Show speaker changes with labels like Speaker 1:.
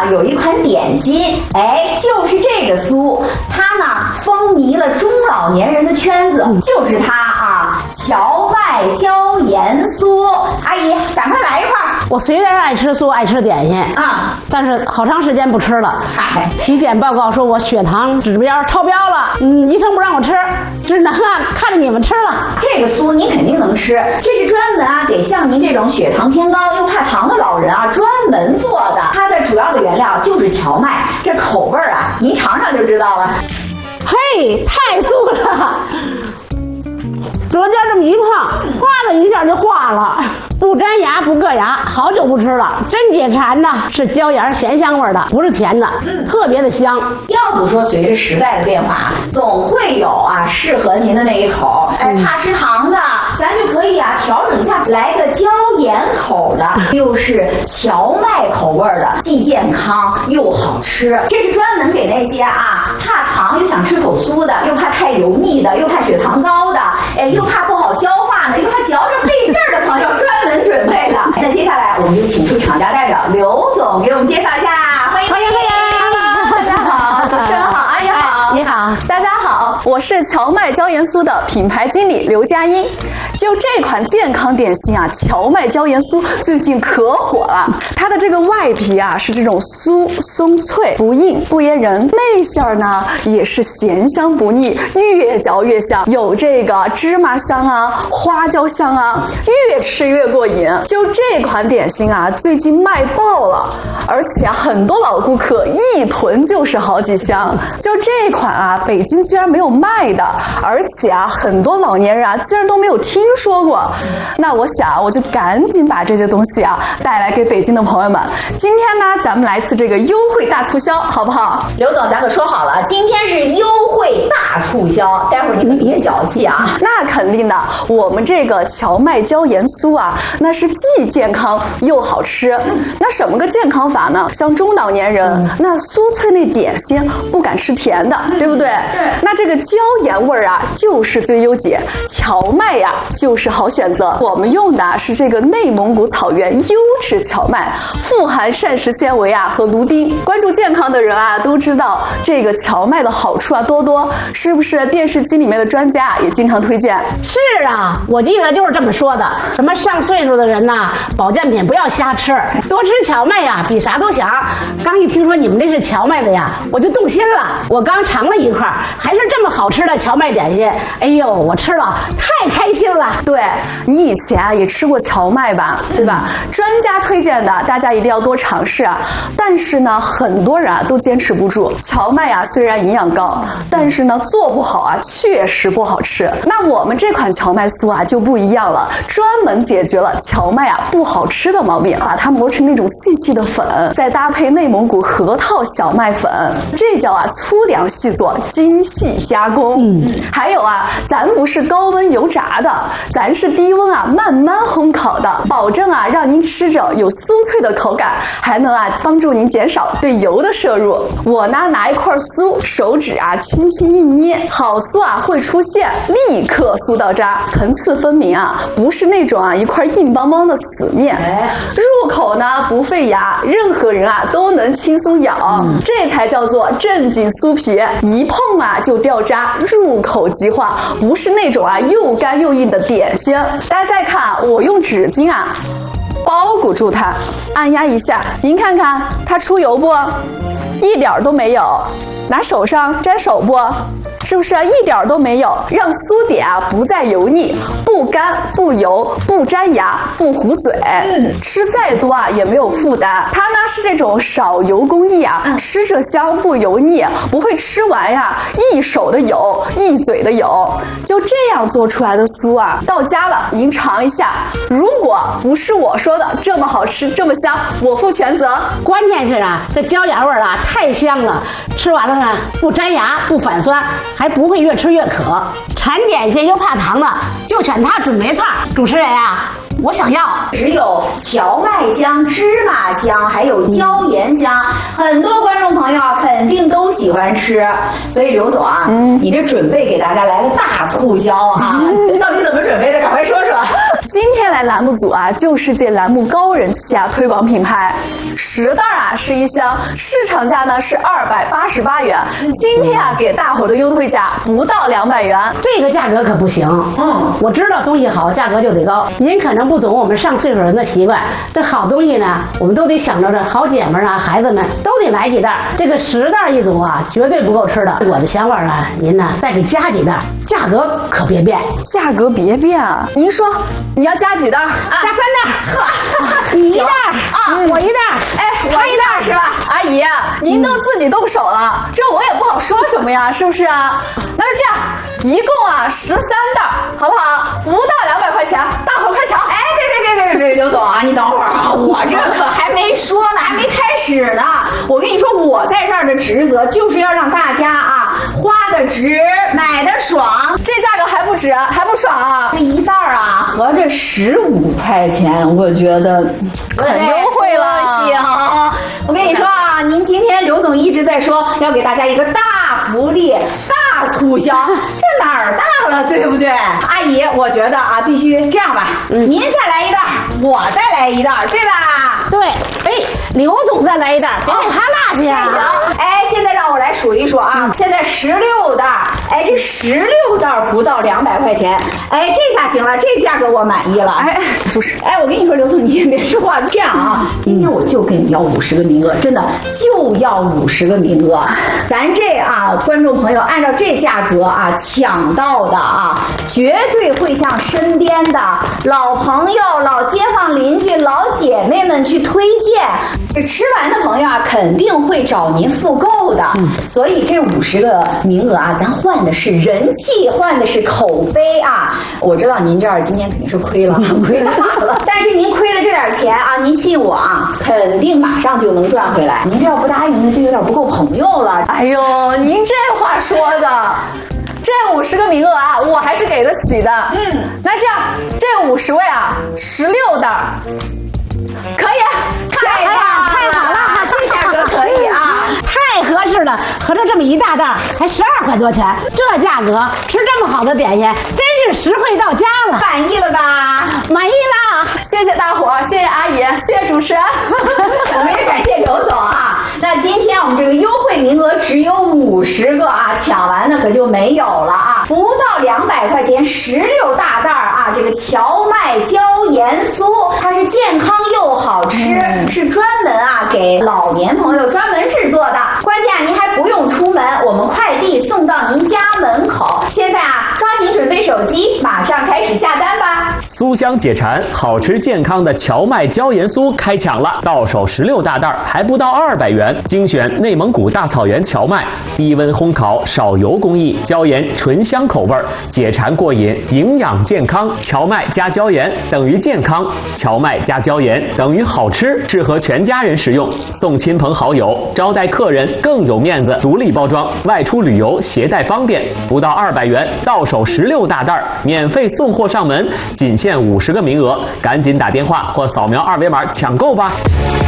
Speaker 1: 有一款点心，哎，就是这个酥，它呢风靡了中老年人的圈子，就是它啊，荞麦椒盐酥。阿姨，赶快来一块。
Speaker 2: 我虽然爱吃酥，爱吃点心啊，但是好长时间不吃了。体检报告说我血糖指标超标了，医生不让我吃，只能看着你们吃了。
Speaker 1: 这个酥您肯定能吃，这是专门给像您这种血糖偏高又怕糖的老人专门做的。它的主要的原料就是荞麦，这口味您尝尝就知道了。
Speaker 2: 嘿，太酥了！舌尖这么一碰，哗的一下就化了，不粘牙不硌牙，好久不吃了，真解馋呐！是椒盐咸香味的，不是甜的，特别的香。
Speaker 1: 要不说随着时代的变化，总会有适合您的那一口。怕吃糖的，咱就可以调整一下，来个椒盐口的，又是荞麦口味的，既健康又好吃。这是专门给那些怕糖又想吃口酥的，又怕太油腻的，又怕血糖高的，又怕不好消化的，又怕嚼着费劲儿的朋友专门准备的。那接下来我们就请出厂家代表刘总给我们介绍一下，欢迎。
Speaker 3: 大家好，主持人好，阿姨好，
Speaker 2: 你好，
Speaker 3: 大家好，我是荞麦椒盐酥的品牌经理刘佳音。就这款健康点心荞麦椒盐酥最近可火了。它的这个外皮是这种酥松脆不硬不噎人，内馅呢也是咸香不腻，越嚼越香，有这个芝麻香花椒香越吃越过瘾。就这款点心最近卖爆了，而且很多老顾客一囤就是好几箱。就这款北京居然没有卖的，而且很多老年人居然都没有听说过。那我想我就赶紧把这些东西带来给北京的朋友们。今天呢咱们来次这个优惠大促销，好不好？
Speaker 1: 刘总，咱可说好了，今天是优惠大促销，待会儿你们别小气
Speaker 3: 那肯定的，我们这个荞麦椒盐酥那是既健康又好吃。那什么个健康法呢？像中老年人，那酥脆那点心不敢吃甜的，对不对？
Speaker 1: 对。
Speaker 3: 那这个椒盐味就是最优解，荞麦就是好选择。我们用的是这个内蒙古草原优质荞麦，富含膳食纤维和芦丁。关注健康的人都知道这个荞麦的好处多多，是不是？电视机里面的专家也经常推荐。
Speaker 2: 是我记得就是这么说的。什么上岁数的人保健品不要瞎吃，多吃荞麦比啥都强。刚一听说你们这是荞麦的我就动心了。我刚尝了一块，还是这么好吃的荞麦点心。哎呦，我吃了太开心了。
Speaker 3: 对，你以前也吃过荞麦吧，对吧？专家推荐的，大家一定要多尝试但是呢，很多人都坚持不住。荞麦虽然营养高，但是呢做不好确实不好吃。那我们这款荞麦酥就不一样了，专门解决了荞麦不好吃的毛病，把它磨成那种细细的粉，再搭配内蒙古核桃小麦粉，这叫粗粮细做，精细加工。还有咱不是高温油炸的，咱是低温慢慢烘烤的，保证让您吃着有酥脆的口感，还能帮助您减少对油的摄入。我呢拿一块酥，手指轻轻一捏，好酥会出现，立刻酥到渣，层次分明不是那种一块硬邦邦的死面。入口呢不费牙，任何人都能轻松咬，这才叫做正经酥皮，一碰就掉渣，入口即化，不是那种又干又硬的点心。大家再看，我用纸巾包裹住它，按压一下，您看看它出油不？一点都没有。拿手上沾手不？是不是一点都没有？让酥点不再油腻，不干不油，不粘牙，不糊嘴，吃再多也没有负担。它呢是这种少油工艺吃着香不油腻，不会吃完一手的油一嘴的油。就这样做出来的酥到家了您尝一下，如果不是我说的这么好吃这么香，我负全责。
Speaker 2: 关键是这椒盐味太香了，吃完了不粘牙不反酸，还不会越吃越渴。馋点心又怕糖的，就选它准没错。主持人我想要
Speaker 1: 只有荞麦香、芝麻香，还有椒盐香，很多观众朋友肯定都喜欢吃。所以刘总你这准备给大家来个大促销到底怎么准备的？赶快说说。
Speaker 3: 今天来栏目组啊，就是借栏目高人气啊，推广品牌。10袋啊是一箱，市场价呢是288元，今天啊给大伙的优惠价不到200元，
Speaker 2: 这个价格可不行。我知道东西好，价格就得高。您可能不懂我们上岁数人的习惯，这好东西呢，我们都得想着这好姐们啊、孩子们都得来几袋。这个10袋一组啊，绝对不够吃的。我的想法啊，您呢再给加几袋，价格可别变。
Speaker 3: 价格别变啊！您说你要加几袋？
Speaker 2: 加3袋，你1袋啊，我1袋，
Speaker 3: 他1袋是吧？阿姨，您都自己动手了，这我也不好说什么呀，是不是啊？那就这样，一共啊13袋，好不好？不到200块钱，大伙快抢！
Speaker 1: 别，刘总啊，你等会儿啊，我这可还没说呢，还没开始呢。我跟你说，我在这儿的职责就是要让大家啊花的值，买的爽。
Speaker 3: 这价格还不值，还不爽啊！
Speaker 1: 这一袋啊，合着15块钱，我觉得
Speaker 3: 很优惠了。
Speaker 1: 行，我跟你说啊，您今天刘总一直在说要给大家一个大福利、大促销，这哪儿大了，对不对？阿姨，我觉得啊，必须这样吧，您再来一袋，我再来一袋，对吧？
Speaker 2: 对，刘总再来一袋，别给他落下呀。
Speaker 1: 行，现在让我来数一数啊，现在16袋，这16袋不到200块钱，这下行了，这价格我满意了。
Speaker 3: 就是，
Speaker 1: 我跟你说，刘总，你先别说话，这样啊，今天我就跟你要50个名额，真的就要50个名额。咱这啊，观众朋友按照这价格啊抢到的啊，绝对会向身边的老朋友、老街坊邻居、老姐妹们去推荐。这吃完的朋友啊，肯定会找您复购的。所以这50个名额啊，咱换的是人气，换的是口碑啊。我知道您这儿今天肯定是亏了，亏大了。但是您亏了这点钱啊，您信我啊，肯定马上就能赚回来。您这要不答应，就有点不够朋友了。
Speaker 3: 哎呦，您这话说的。这50个名额啊，我还是给得起的。那这样，这50位啊，16袋，可以，
Speaker 2: 太好了，
Speaker 1: 这价格可以啊，
Speaker 2: 太合适了。合着这么一大袋才12块多钱，这价格吃这么好的点心，真是实惠到家了。
Speaker 1: 满意了吧？
Speaker 2: 满意了，
Speaker 3: 谢谢大伙儿，谢谢阿姨，谢谢主持人，
Speaker 1: 我们也感谢刘总啊。那今天我们这个优惠名额只有50个啊，抢完的可就没有了啊，不到200块钱，16大袋啊，这个荞麦椒盐酥，它是健康又好吃，是专门啊给老年朋友专门制作的。关键啊，您还不用出门，我们快递送到您家门口。现在啊，抓紧准备手机，马上开始下单吧。
Speaker 4: 酥香解馋，好吃健康的荞麦椒盐酥开抢了，到手16大袋，还不到200元。精选内蒙古大草原荞麦，低温烘烤，少油工艺，椒盐醇香口味，解馋过瘾，营养健康。荞麦加椒盐等于健康，荞麦加椒盐等于好吃，适合全家人食用，送亲朋好友，招待客人更有面子。独立包装，外出旅游携带方便，不到200元，到手16大袋，免费送货上门，仅限50个名额，赶紧打电话或扫描2维码抢购吧。